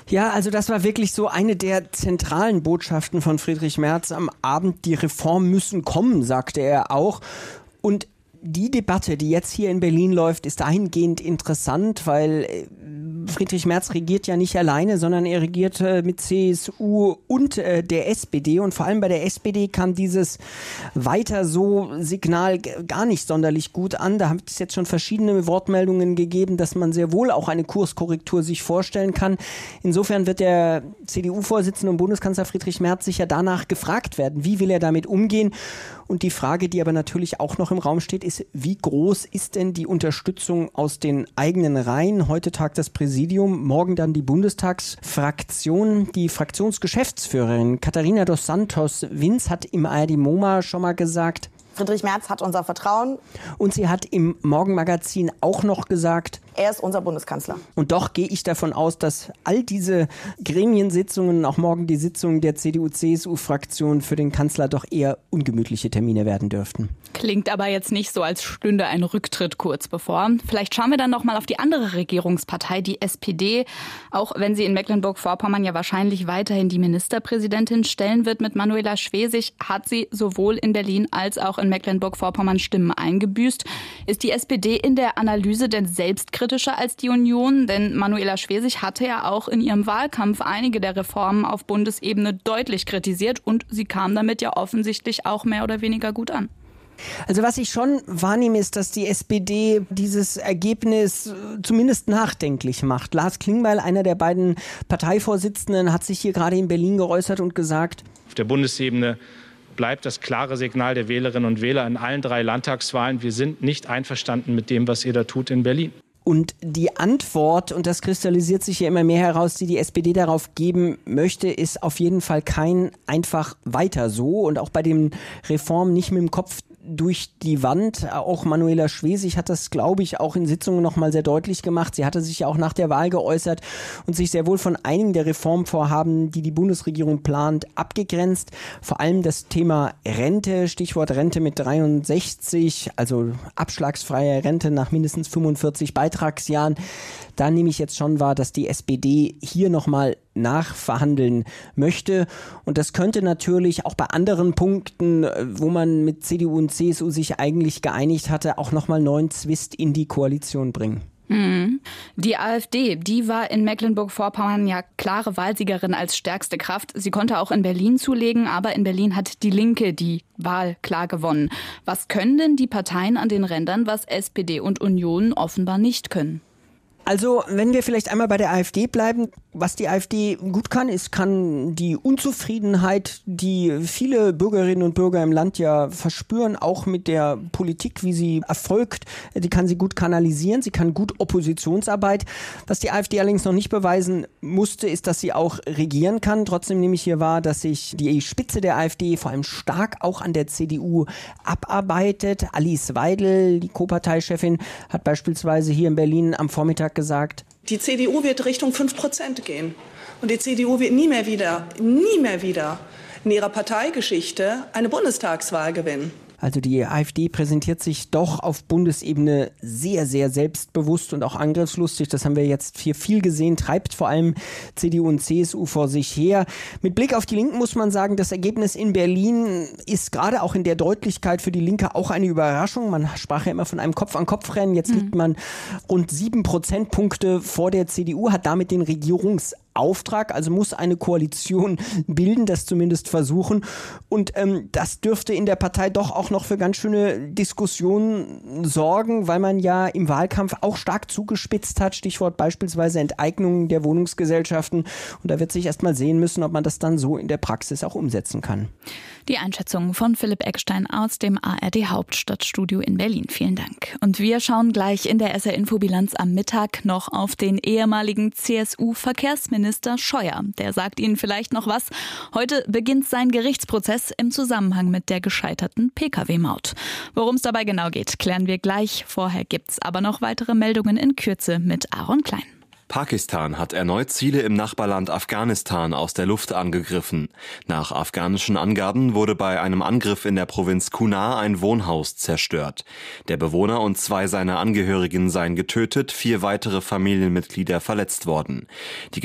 Ja, also das war wirklich so eine der zentralen Botschaften von Friedrich Merz am Abend. Die Reformen müssen kommen, sagte er auch. Und die Debatte, die jetzt hier in Berlin läuft, ist dahingehend interessant, weil Friedrich Merz regiert ja nicht alleine, sondern er regiert mit CSU und der SPD. Und vor allem bei der SPD kam dieses weiter so Signal gar nicht sonderlich gut an. Da hat es jetzt schon verschiedene Wortmeldungen gegeben, dass man sehr wohl auch eine Kurskorrektur sich vorstellen kann. Insofern wird der CDU-Vorsitzende und Bundeskanzler Friedrich Merz sicher danach gefragt werden, wie will er damit umgehen. Und die Frage, die aber natürlich auch noch im Raum steht, ist, wie groß ist denn die Unterstützung aus den eigenen Reihen? Heute tagt das Präsidium, morgen dann die Bundestagsfraktion. Die Fraktionsgeschäftsführerin Katharina dos Santos Vinz hat im ARD-MoMA schon mal gesagt, Friedrich Merz hat unser Vertrauen. Und sie hat im Morgenmagazin auch noch gesagt, er ist unser Bundeskanzler. Und doch gehe ich davon aus, dass all diese Gremiensitzungen, auch morgen die Sitzungen der CDU-CSU-Fraktion für den Kanzler doch eher ungemütliche Termine werden dürften. Klingt aber jetzt nicht so, als stünde ein Rücktritt kurz bevor. Vielleicht schauen wir dann noch mal auf die andere Regierungspartei, die SPD. Auch wenn sie in Mecklenburg-Vorpommern ja wahrscheinlich weiterhin die Ministerpräsidentin stellen wird mit Manuela Schwesig, hat sie sowohl in Berlin als auch in Mecklenburg-Vorpommern Stimmen eingebüßt. Ist die SPD in der Analyse denn selbstkritischer als die Union? Denn Manuela Schwesig hatte ja auch in ihrem Wahlkampf einige der Reformen auf Bundesebene deutlich kritisiert und sie kam damit ja offensichtlich auch mehr oder weniger gut an. Also was ich schon wahrnehme, ist, dass die SPD dieses Ergebnis zumindest nachdenklich macht. Lars Klingbeil, einer der beiden Parteivorsitzenden, hat sich hier gerade in Berlin geäußert und gesagt, auf der Bundesebene bleibt das klare Signal der Wählerinnen und Wähler in allen 3 Landtagswahlen. Wir sind nicht einverstanden mit dem, was ihr da tut in Berlin. Und die Antwort, und das kristallisiert sich ja immer mehr heraus, die SPD darauf geben möchte, ist auf jeden Fall kein einfach weiter so. Und auch bei den Reformen nicht mit dem Kopf durch die Wand. Auch Manuela Schwesig hat das, glaube ich, auch in Sitzungen noch mal sehr deutlich gemacht. Sie hatte sich ja auch nach der Wahl geäußert und sich sehr wohl von einigen der Reformvorhaben, die die Bundesregierung plant, abgegrenzt. Vor allem das Thema Rente, Stichwort Rente mit 63, also abschlagsfreie Rente nach mindestens 45 Beitragsjahren. Da nehme ich jetzt schon wahr, dass die SPD hier nochmal nachverhandeln möchte. Und das könnte natürlich auch bei anderen Punkten, wo man mit CDU und CSU sich eigentlich geeinigt hatte, auch nochmal neuen Zwist in die Koalition bringen. Die AfD, die war in Mecklenburg-Vorpommern ja klare Wahlsiegerin als stärkste Kraft. Sie konnte auch in Berlin zulegen, aber in Berlin hat die Linke die Wahl klar gewonnen. Was können denn die Parteien an den Rändern, was SPD und Union offenbar nicht können? Also, wenn wir vielleicht einmal bei der AfD bleiben, was die AfD gut kann die Unzufriedenheit, die viele Bürgerinnen und Bürger im Land ja verspüren, auch mit der Politik, wie sie erfolgt, die kann sie gut kanalisieren, sie kann gut Oppositionsarbeit. Was die AfD allerdings noch nicht beweisen musste, ist, dass sie auch regieren kann. Trotzdem nehme ich hier wahr, dass sich die Spitze der AfD vor allem stark auch an der CDU abarbeitet. Alice Weidel, die Co-Parteichefin, hat beispielsweise hier in Berlin am Vormittag gesagt, die CDU wird Richtung 5% gehen. Und die CDU wird nie mehr wieder in ihrer Parteigeschichte eine Bundestagswahl gewinnen. Also die AfD präsentiert sich doch auf Bundesebene sehr, sehr selbstbewusst und auch angriffslustig. Das haben wir jetzt hier viel gesehen, treibt vor allem CDU und CSU vor sich her. Mit Blick auf die Linken muss man sagen, das Ergebnis in Berlin ist gerade auch in der Deutlichkeit für die Linke auch eine Überraschung. Man sprach ja immer von einem Kopf-an-Kopf-Rennen. Jetzt liegt man rund 7 Prozentpunkte vor der CDU, hat damit den Regierungsauftrag, also muss eine Koalition bilden, das zumindest versuchen. Und das dürfte in der Partei doch auch noch für ganz schöne Diskussionen sorgen, weil man ja im Wahlkampf auch stark zugespitzt hat. Stichwort beispielsweise Enteignung der Wohnungsgesellschaften. Und da wird sich erst mal sehen müssen, ob man das dann so in der Praxis auch umsetzen kann. Die Einschätzung von Philipp Eckstein aus dem ARD Hauptstadtstudio in Berlin. Vielen Dank. Und wir schauen gleich in der SR-Info-Bilanz am Mittag noch auf den ehemaligen CSU-Verkehrsminister Scheuer. Der sagt Ihnen vielleicht noch was. Heute beginnt sein Gerichtsprozess im Zusammenhang mit der gescheiterten Pkw-Maut. Worum es dabei genau geht, klären wir gleich. Vorher gibt's aber noch weitere Meldungen in Kürze mit Aaron Klein. Pakistan hat erneut Ziele im Nachbarland Afghanistan aus der Luft angegriffen. Nach afghanischen Angaben wurde bei einem Angriff in der Provinz Kunar ein Wohnhaus zerstört. Der Bewohner und 2 seiner Angehörigen seien getötet, 4 weitere Familienmitglieder verletzt worden. Die